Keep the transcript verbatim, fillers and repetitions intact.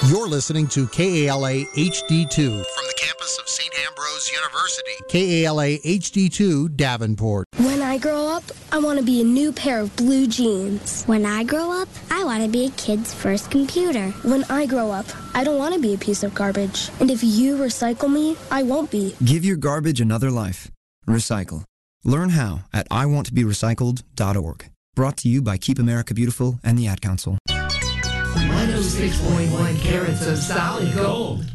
You're listening to K A L A H D two from the campus of Saint Ambrose University. K A L A H D two, Davenport. When I grow up, I want to be a new pair of blue jeans. When I grow up, I want to be a kid's first computer. When I grow up, I don't want to be a piece of garbage. And if you recycle me, I won't be. Give your garbage another life. Recycle. Learn how at I want to be recycled dot org. Brought to you by Keep America Beautiful and the Ad Council. one oh six point one carats of solid gold.